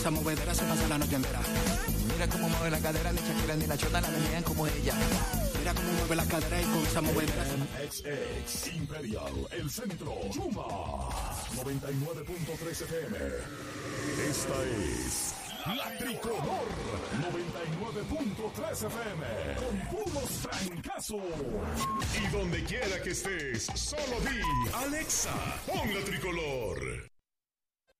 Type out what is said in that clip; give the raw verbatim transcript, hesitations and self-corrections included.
Esa movedera se pasa la noche entera. Mira cómo mueve la cadera, ni Shakira ni la chota la menean como ella. Mira cómo mueve la cadera y con esa movedera. X X Imperial, el centro, Yuma, noventa y nueve punto tres F M. Esta es La Tricolor, noventa y nueve punto tres F M, con puros francazos. Y donde quiera que estés, solo di, Alexa, pon La Tricolor.